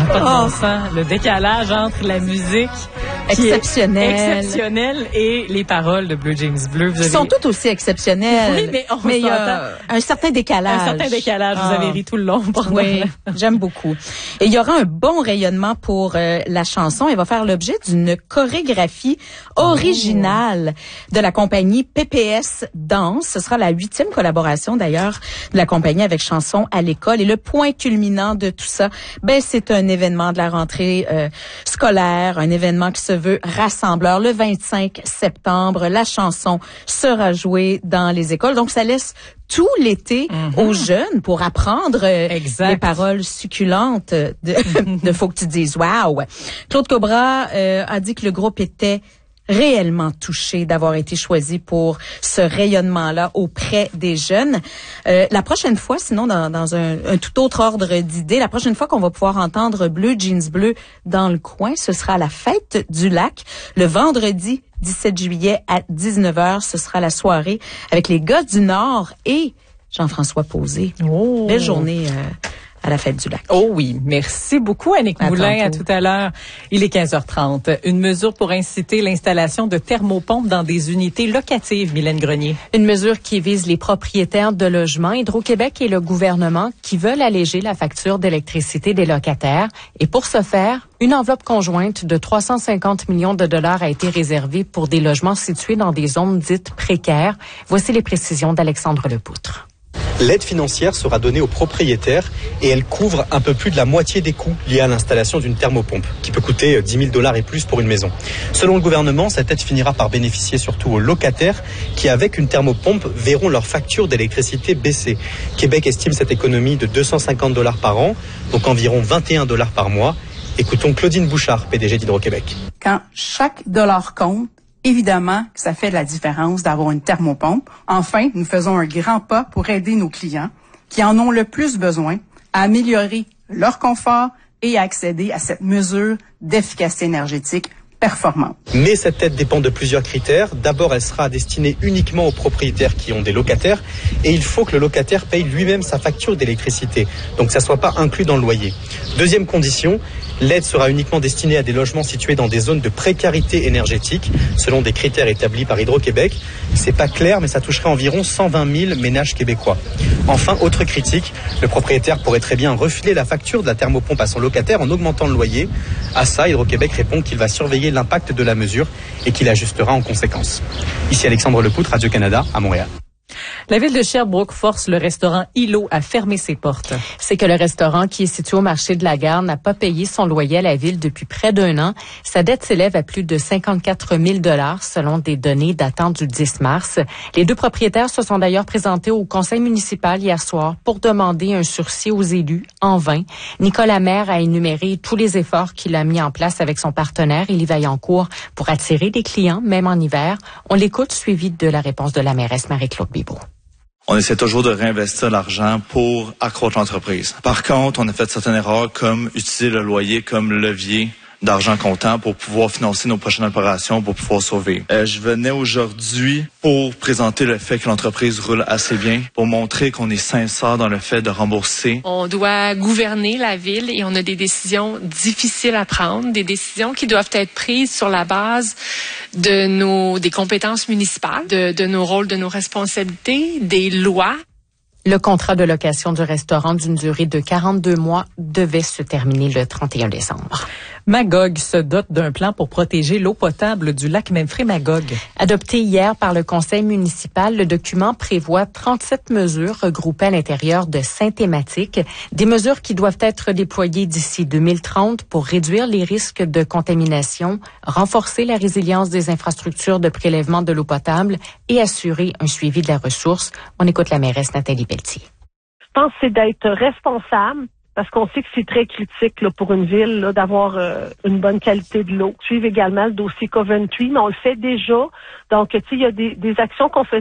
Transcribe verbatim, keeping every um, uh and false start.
Pas de bon sens. Le décalage entre la musique exceptionnelle, exceptionnelle et les paroles de Bleu Jeans Bleu. Vous avez... Ils sont toutes aussi exceptionnelles. Oui, mais on mais il y a un certain décalage. Un certain décalage. Ah. Vous avez ri tout le long. Oui, j'aime beaucoup. Et il y aura un bon rayonnement pour euh, la chanson. Elle va faire l'objet d'une chorégraphie originale oh. de la compagnie P P S Danse. Ce sera la huitième collaboration d'ailleurs de la compagnie avec Chansons à l'école. Et le point culminant de tout ça, ben c'est un événement de la rentrée euh, scolaire, un événement qui se veut rassembleur. Le vingt-cinq septembre, la chanson sera jouée dans les écoles. Donc, ça laisse tout l'été mm-hmm. aux jeunes pour apprendre euh, les paroles succulentes de, de Faut que tu dises wow. Claude Cobra euh, a dit que le groupe était réellement touché d'avoir été choisi pour ce rayonnement-là auprès des jeunes. Euh, la prochaine fois, sinon dans, dans un, un tout autre ordre d'idées, la prochaine fois qu'on va pouvoir entendre Bleu Jeans Bleu dans le coin, ce sera à la Fête du Lac, le vendredi dix-sept juillet à dix-neuf heures. Ce sera la soirée avec les gars du Nord et Jean-François Posé. Oh. Belle journée euh, à la Fête du Lac. Oh oui, merci beaucoup Annick à Moulin. Tantôt. À tout à l'heure. Il est quinze heures trente. Une mesure pour inciter l'installation de thermopompes dans des unités locatives, Mylène Grenier. Une mesure qui vise les propriétaires de logements, Hydro-Québec et le gouvernement qui veulent alléger la facture d'électricité des locataires. Et pour ce faire, une enveloppe conjointe de trois cent cinquante millions de dollars a été réservée pour des logements situés dans des zones dites précaires. Voici les précisions d'Alexandre Lepoutre. L'aide financière sera donnée aux propriétaires et elle couvre un peu plus de la moitié des coûts liés à l'installation d'une thermopompe, qui peut coûter dix mille dollars et plus pour une maison. Selon le gouvernement, cette aide finira par bénéficier surtout aux locataires qui, avec une thermopompe, verront leur facture d'électricité baisser. Québec estime cette économie de deux cent cinquante dollars par an, donc environ vingt et un dollars par mois. Écoutons Claudine Bouchard, P D G d'Hydro-Québec. Quand chaque dollar compte, évidemment que ça fait la différence d'avoir une thermopompe. Enfin, nous faisons un grand pas pour aider nos clients qui en ont le plus besoin à améliorer leur confort et à accéder à cette mesure d'efficacité énergétique performante. Mais cette aide dépend de plusieurs critères. D'abord, elle sera destinée uniquement aux propriétaires qui ont des locataires et il faut que le locataire paye lui-même sa facture d'électricité, donc ça ne soit pas inclus dans le loyer. Deuxième condition, l'aide sera uniquement destinée à des logements situés dans des zones de précarité énergétique, selon des critères établis par Hydro-Québec. C'est pas clair, mais ça toucherait environ cent vingt mille ménages québécois. Enfin, autre critique, le propriétaire pourrait très bien refiler la facture de la thermopompe à son locataire en augmentant le loyer. À ça, Hydro-Québec répond qu'il va surveiller l'impact de la mesure et qu'il ajustera en conséquence. Ici Alexandre Lepoutre, Radio-Canada, à Montréal. La ville de Sherbrooke force le restaurant Îlot à fermer ses portes. C'est que le restaurant qui est situé au marché de la Gare n'a pas payé son loyer à la ville depuis près d'un an. Sa dette s'élève à plus de cinquante-quatre mille dollars selon des données datant du dix mars. Les deux propriétaires se sont d'ailleurs présentés au conseil municipal hier soir pour demander un sursis aux élus en vain. Nicolas Maire a énuméré tous les efforts qu'il a mis en place avec son partenaire Élie Vaillancourt pour attirer des clients, même en hiver. On l'écoute, suivi de la réponse de la mairesse Marie-Claude Bibeau. On essaie toujours de réinvestir l'argent pour accroître l'entreprise. Par contre, on a fait certaines erreurs comme utiliser le loyer comme levier d'argent comptant pour pouvoir financer nos prochaines opérations, pour pouvoir sauver. Euh, je venais aujourd'hui pour présenter le fait que l'entreprise roule assez bien, pour montrer qu'on est sincère dans le fait de rembourser. On doit gouverner la ville et on a des décisions difficiles à prendre, des décisions qui doivent être prises sur la base de nos des compétences municipales, de, de nos rôles, de nos responsabilités, des lois. Le contrat de location du restaurant d'une durée de quarante-deux mois devait se terminer le trente et un décembre. Magog se dote d'un plan pour protéger l'eau potable du lac Memphremagog. Adopté hier par le conseil municipal, le document prévoit trente-sept mesures regroupées à l'intérieur de cinq thématiques. Des mesures qui doivent être déployées d'ici deux mille trente pour réduire les risques de contamination, renforcer la résilience des infrastructures de prélèvement de l'eau potable et assurer un suivi de la ressource. On écoute la mairesse Nathalie Pelletier. Je pense que c'est d'être responsable. Parce qu'on sait que c'est très critique là, pour une ville là, d'avoir euh, une bonne qualité de l'eau. Suivre également le dossier Coventry, mais on le fait déjà. Donc, tu sais, il y a des, des actions qu'on fait